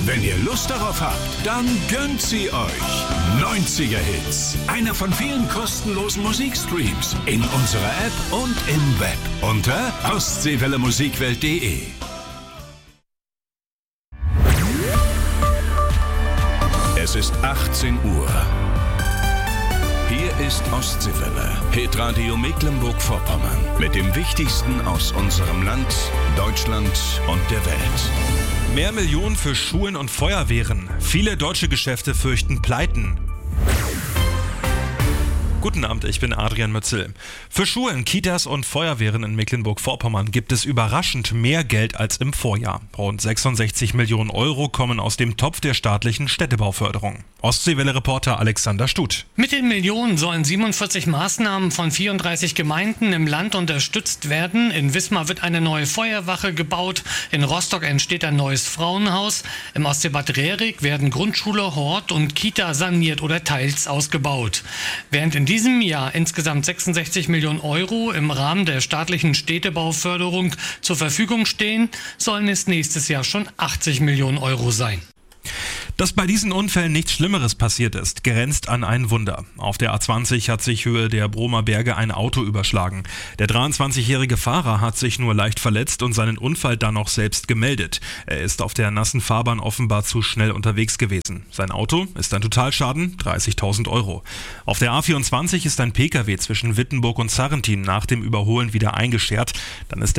Wenn ihr Lust darauf habt, dann gönnt sie euch. 90er Hits. Einer von vielen kostenlosen Musikstreams in unserer App und im Web unter ostseewellemusikwelt.de. Es ist 18 Uhr. Hier ist Ostseewelle, Hitradio Mecklenburg-Vorpommern mit dem Wichtigsten aus unserem Land, Deutschland und der Welt. Mehr Millionen für Schulen und Feuerwehren. Viele deutsche Geschäfte fürchten Pleiten. Guten Abend, ich bin Adrian Mützel. Für Schulen, Kitas und Feuerwehren in Mecklenburg-Vorpommern gibt es überraschend mehr Geld als im Vorjahr. Rund 66 Millionen Euro kommen aus dem Topf der staatlichen Städtebauförderung. Ostseewelle-Reporter Alexander Stuth. Mit den Millionen sollen 47 Maßnahmen von 34 Gemeinden im Land unterstützt werden. In Wismar wird eine neue Feuerwache gebaut. In Rostock entsteht ein neues Frauenhaus. Im Ostseebad Rerik werden Grundschule, Hort und Kita saniert oder teils ausgebaut. Während in diesem Jahr insgesamt 66 Millionen Euro im Rahmen der staatlichen Städtebauförderung zur Verfügung stehen, sollen es nächstes Jahr schon 80 Millionen Euro sein. Dass bei diesen Unfällen nichts Schlimmeres passiert ist, grenzt an ein Wunder. Auf der A20 hat sich Höhe der Bromer Berge ein Auto überschlagen. Der 23-jährige Fahrer hat sich nur leicht verletzt und seinen Unfall dann noch selbst gemeldet. Er ist auf der nassen Fahrbahn offenbar zu schnell unterwegs gewesen. Sein Auto ist ein Totalschaden, 30.000 Euro. Auf der A24 ist ein Pkw zwischen Wittenburg und Sarrentin nach dem Überholen wieder eingeschert. Dann ist